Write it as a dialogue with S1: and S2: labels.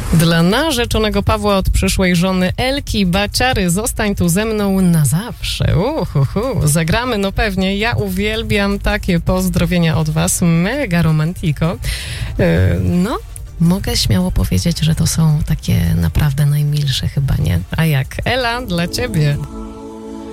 S1: Dla narzeczonego Pawła od przyszłej żony Elki Baciary. Zostań tu ze mną na zawsze. Zagramy, no pewnie. Ja uwielbiam takie pozdrowienia od was. Mega romantiko. No, mogę śmiało powiedzieć, że to są takie naprawdę najmilsze chyba, nie? A jak? Ela, dla ciebie.